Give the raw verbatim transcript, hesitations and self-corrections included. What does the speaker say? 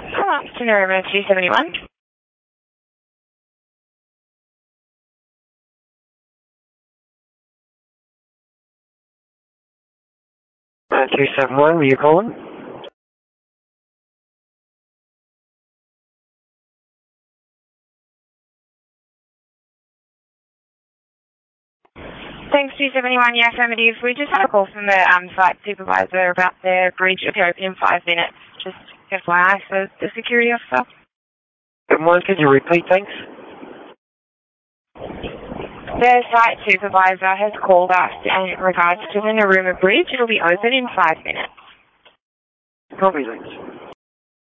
Hello, Sonoma two seventy-one. Uh, two seven one, were you calling? Thanks, two seventy-one, yeah, affirmative. We just had a call from the um, site supervisor about the bridge will be open in five minutes. Just F Y I for the security officer. Good morning, could you repeat, thanks? The site supervisor has called us in regards to the Narooma Bridge. It'll be open in five minutes. Copy, thanks.